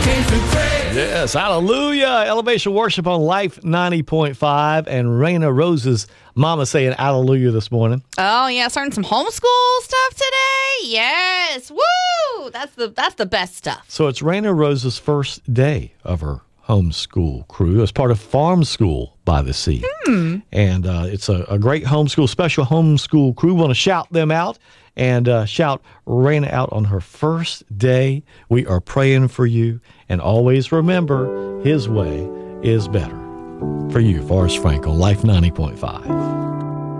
Yes, hallelujah. Elevation Worship on Life 90.5. And Raina Rose's mama saying hallelujah this morning. Oh, yeah. Starting some homeschool stuff today. Yes. Woo! That's the best stuff. So it's Raina Rose's first day of her homeschool crew as part of Farm School by the Sea. And it's a great homeschool, special homeschool crew. We want to shout them out and shout Raina out on her first day. We are praying for you. And always remember, His way is better. For you, Forrest Frank on Life 90.5.